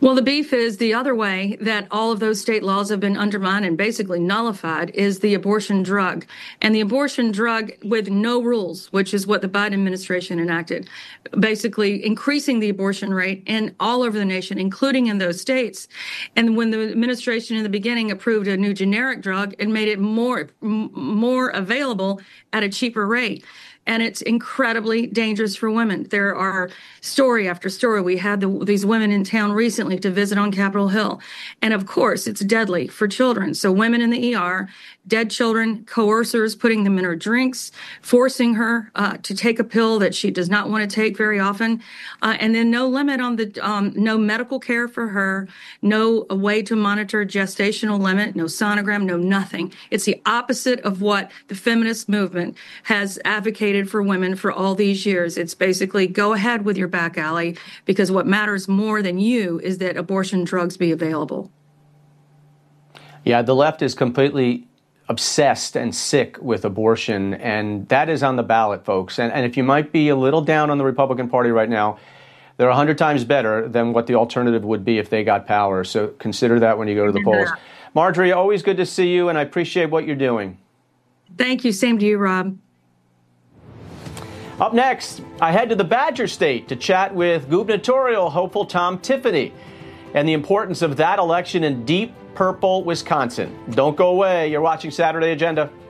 Well, the beef is the other way that all of those state laws have been undermined and basically nullified is the abortion drug. And the abortion drug with no rules, which is what the Biden administration enacted, basically increasing the abortion rate in all over the nation, including in those states. And when the administration in the beginning approved a new generic drug, it made it more available at a cheaper rate. And it's incredibly dangerous for women. There are story after story. We had these women in town recently to visit on Capitol Hill. And of course, it's deadly for children. So women in the ER, dead children, coercers putting them in her drinks, forcing her to take a pill that she does not want to take very often. And then no limit on no medical care for her, no way to monitor gestational limit, no sonogram, no nothing. It's the opposite of what the feminist movement has advocated for women for all these years. It's basically go ahead with your back alley because what matters more than you is that abortion drugs be available. Yeah, the left is completely obsessed and sick with abortion, and that is on the ballot, folks. And if you might be a little down on the Republican Party right now, they're 100 times better than what the alternative would be if they got power. So consider that when you go to the polls. Marjorie, always good to see you, and I appreciate what you're doing. Thank you. Same to you, Rob. Up next, I head to the Badger State to chat with gubernatorial hopeful Tom Tiffany and the importance of that election in deep purple Wisconsin. Don't go away. You're watching Saturday Agenda.